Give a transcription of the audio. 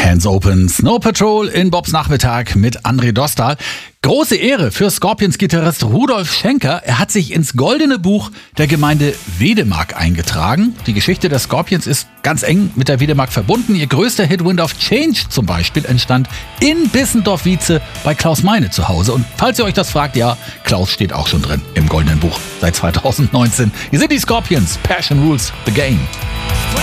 Hands Open, Snow Patrol in Bobs Nachmittag mit André Dostal. Große Ehre für Scorpions-Gitarrist Rudolf Schenker. Er hat sich ins Goldene Buch der Gemeinde Wedemark eingetragen. Die Geschichte der Scorpions ist ganz eng mit der Wedemark verbunden. Ihr größter Hit Wind of Change zum Beispiel entstand in Bissendorf-Wietze bei Klaus Meine zu Hause. Und falls ihr euch das fragt, ja, Klaus steht auch schon drin im Goldenen Buch seit 2019. Hier sind die Scorpions. Passion rules the game.